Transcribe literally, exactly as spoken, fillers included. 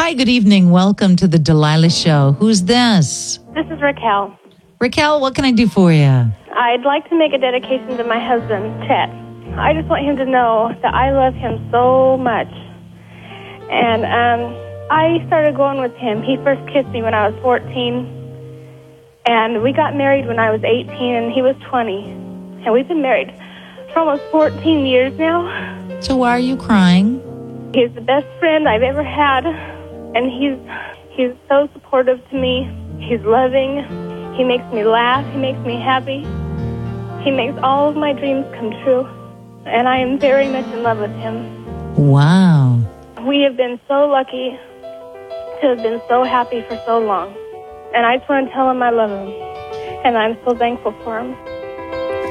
Hi, good evening. Welcome to the Delilah Show. Who's this? This is Raquel. Raquel, what can I do for you? I'd like to make a dedication to my husband, Chet. I just want him to know that I love him so much. And um, I started going with him. He first kissed me when I was fourteen. And we got married when I was eighteen, and he was twenty. And we've been married for almost fourteen years now. So why are you crying? He's the best friend I've ever had. And he's he's so supportive to me. He's loving. He makes me laugh. He makes me happy. He makes all of my dreams come true. And I am very much in love with him. Wow. We have been so lucky to have been so happy for so long. And I just want to tell him I love him. And I'm so thankful for him.